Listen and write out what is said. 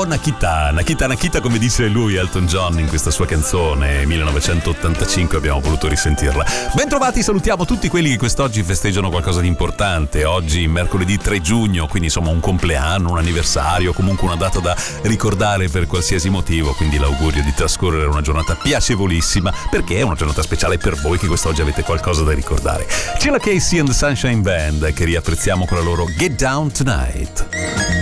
Oh Nakita, Nakita, Nakita, come dice lui Elton John in questa sua canzone 1985, abbiamo voluto risentirla. Bentrovati, salutiamo tutti quelli che quest'oggi festeggiano qualcosa di importante. Oggi mercoledì 3 giugno, quindi insomma un compleanno, un anniversario, comunque una data da ricordare per qualsiasi motivo, quindi l'augurio di trascorrere una giornata piacevolissima, perché è una giornata speciale per voi che quest'oggi avete qualcosa da ricordare. C'è la Casey and the Sunshine Band che riapprezziamo con la loro Get Down Tonight.